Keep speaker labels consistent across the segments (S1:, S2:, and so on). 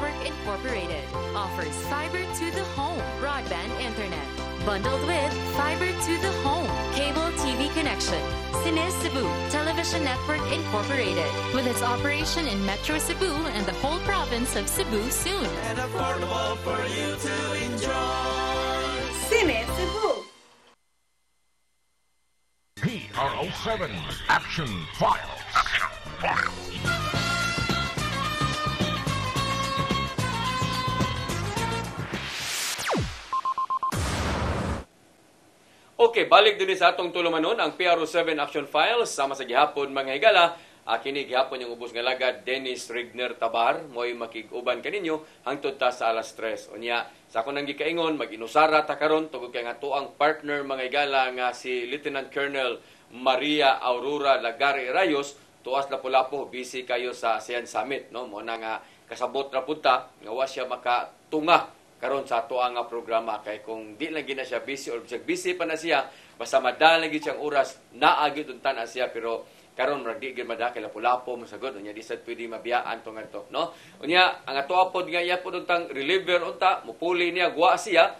S1: Network Incorporated offers fiber to the home broadband internet. Bundled with fiber to the home cable TV connection. Cine Cebu Television Network Incorporated, with its operation in Metro Cebu and the whole province of Cebu soon.
S2: And affordable for you to enjoy.
S3: Cine Cebu.
S4: PRO7 Action Files.
S5: Okay, balik din sa atong tulumanon ang PRO7 Action Files sama sa gihapon mga higala. Kini gihapon yung ubos nga lagad Dennis Rigner Tabar mo'y makig-uban kaninyo hangtod ta sa alas 3. Unya, sa akong nang gikaingon, mag-inusara ta karon tugod kay nga tuang partner mga higala nga si Lieutenant Colonel Maria Aurora Lagari Rayos, tuas Lapu-Lapu, busy kayo sa ASEAN Summit, no? Mo na nga kasabot ra punta nga wa siya makatunga karon sa ato nga programa kay kung di lang gina siya busy or busy pa na siya basta madala gid siyang oras naagi untan na siya pero karon murag di gid madakay Lapu-Lapu masagod unya di sad pwede mabiyaan to ngadto no unya ang ato pod nga iya pod untang reliever unta mupuli niya guwa siya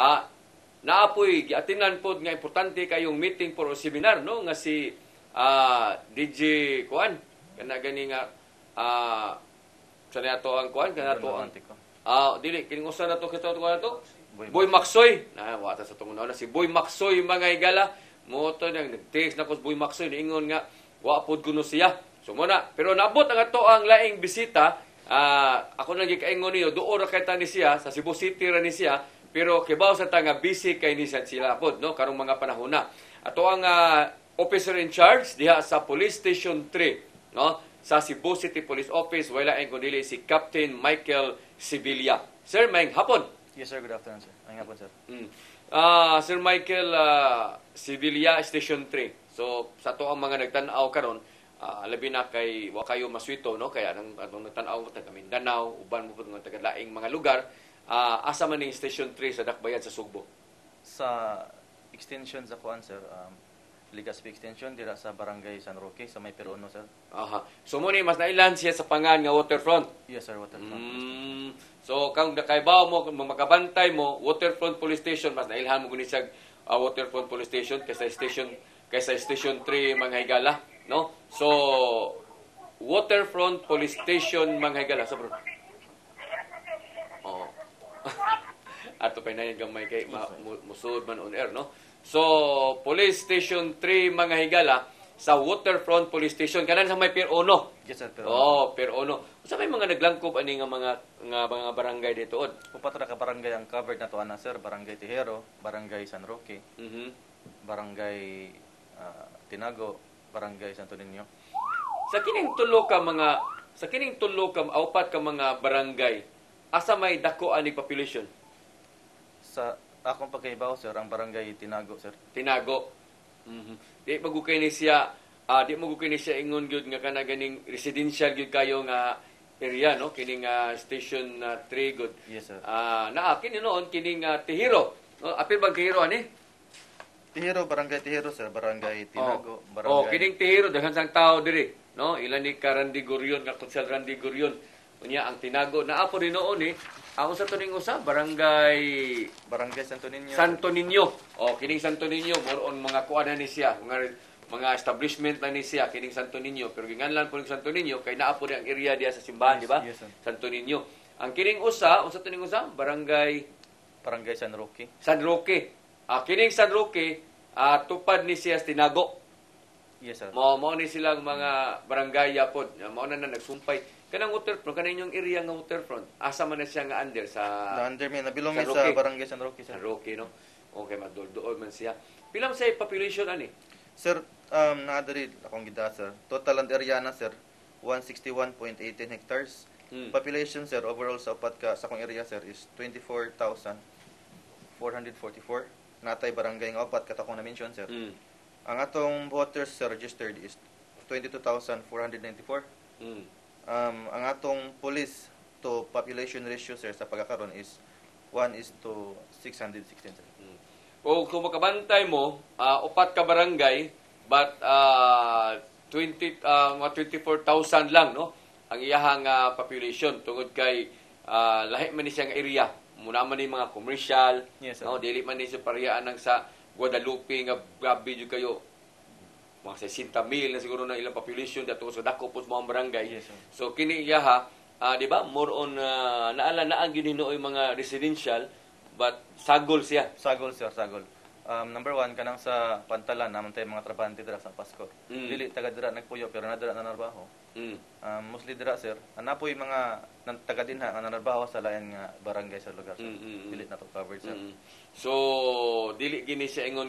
S5: naapoy giatinan pod nga importante kayong meeting for seminar no nga si DJ Kuan kana gani nga sa ato ang Kuan kana to ang dili kining usa na to kita to Boy Maksoy na wata sa tungod na si Boy Maksoy mga higala mo to nang nag-text na ko Boy Maksoy niingon nga wa pod kuno siya so mo na pero nabot ang ato ang laing bisita ako nang gikaingon niyo duol ra kay tani siya sa Cebu City ra ni siya pero kibaw sa tanga busy kay ni sila pod no karong mga panahon na ato ang officer in charge diha sa Police Station 3 no sa Cebu City Police Office wala ang kundi si Captain Michael Sibilia. Sir, maayong hapon.
S6: Yes, sir. Good afternoon, sir. Maayong hapon, sir.
S5: Sir Michael Sibilia, Station 3. So, sa to ang mga nagtanaw karon, labi na kay wa kayo maswito, no? Kaya nang atong nagtanaw taga Mindanao, uban mo pud nga taga laing mga lugar, asa man ning Station 3 sa Dakbayan sa Sugbo?
S6: Sa extension sa kuan, sir, Legazpi Extension dira sa Barangay San Roque sa may Perono, sir.
S5: Aha. So mo ni mas nailan siya sa pangan nga waterfront.
S6: Yes, sir, waterfront.
S5: So kang nakaibaw mo kung makabantay mo waterfront police station mas nailhan mo guni siya waterfront police station kaysa station 3 mga higala, no? So waterfront police station mga higala so bro. Oh. Ato pa na yung gamay kay musud man on air, no? So, Police Station 3 mga higala sa Waterfront Police Station kanan sa may Pier 1.
S6: Yes, sir, Pier 1.
S5: Pier 1. Sa may mga naglangkob ani nga mga barangay dito od.
S6: Upat ra ka barangay ang covered na to ana, sir, Barangay Tejero, Barangay San Roque. Barangay Tinago, Barangay Santo Niño.
S5: Sa kining tulo ka upat ka mga barangay, asa may dako ani population?
S6: Sa akong pagkaibaw, sir, ang Barangay Tinago, sir.
S5: Tinago. Di magukay ni siya ingon gyud nga kana ganing residential gyud kayo nga area, no? Kining station 3 good.
S6: Yes, sir.
S5: Kini noon kining Tihiro. No? Apil bang Tihiro ani?
S6: Tihero, Barangay Tihero, sir, Barangay Tinago, Barangay.
S5: Kining Tihiro daghan sang tao diri, no? Ilan ni Randy Gurion, nga Kunsel Randy Gurion. Unya ang Tinago naapo rin noon ako sa tuning usa Barangay
S6: Santo Niño.
S5: Santo Niño. Kining Santo Niño more on mga kuan na ni siya, mga establishment na ni siya kining Santo Niño pero ginganlan po ning Santo Niño kay naa po ang area diya sa simbahan, di ba?
S6: Yes, sir.
S5: Santo Niño. Ang kining usa tuning usa Barangay
S6: San Roque.
S5: San Roque. Kining San Roque tupad ni siya sa Tinago.
S6: Yes, sir.
S5: Mao ni silang mga barangay pod. Mao na nagsumpay. Kanang waterfront, kanang yung area nga waterfront, asa man na siya nga under sa...
S6: under me, nabilong sa Barangay San Roque, sir.
S5: San Roque, no? Okay, madol-dool man siya. Pilam sa population, ani?
S6: Sir, naadari akong gida, sir. Total land area na, sir, 161.18 hectares. Population, sir, overall sa upat ka, sa akong area, sir, is 24,444. Natay barangay nga upat, katakong na-mention, sir. Ang atong voters, sir, registered is 22,494. Ang atong police to population ratio, sir, sa pagkakaroon is 1:616, sir.
S5: O kung makabantay mo, upat ka barangay, but 24,000 lang, no? Ang iyahang population tungod kay lahi man ni siya nga area. Muna man ni mga commercial,
S6: Yes, sir.
S5: no, dili man ni sa parehaan ng sa Guadalupe nga gabi jud kayo mga 60,000 na siguro na ilang population dato sa dako po sa mga barangay.
S6: Yes, sir.
S5: So kini iya di ba more on naala na ang ginhinoy mga residential but sagol siya.
S6: Sagol, sir, sagol. Number one, kanang sa pantalan, naman tayo mga trabahante dira sa Pasko. Dili, taga dira nagpuyo, pero nadira na narbaho. Mostly dira, sir. Napoy mga taga dinha nga nanarbaho sa lain nga barangay sa lugar, sir. Dili na to covered, sir.
S5: So dili gini siya ingon